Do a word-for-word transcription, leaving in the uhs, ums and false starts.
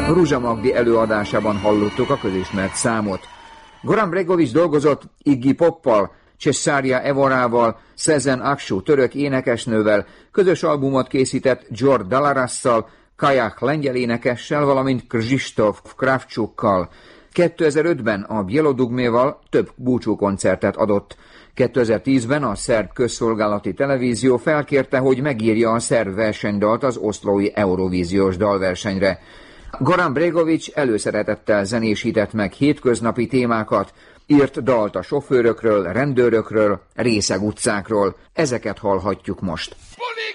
Ruzsa Magdi előadásában hallottuk a közismert számot. Goran Bregovic dolgozott Iggy Poppal, Cesarya Evorával, Sezen Aksu török énekesnővel, közös albumot készített George Dalarasszal, Kajak lengyel énekessel, valamint Krzysztof Kravcsukkal. kétezer-ötben a Bielodugméval több búcsúkoncertet adott. kétezer-tízben a szerb közszolgálati televízió felkérte, hogy megírja a szerb versenydalt az oszlói Eurovíziós dalversenyre. Goran Bregovic előszeretettel zenésített meg hétköznapi témákat, írt dalt a sofőrökről, rendőrökről, részeg utcákról. Ezeket hallhatjuk most.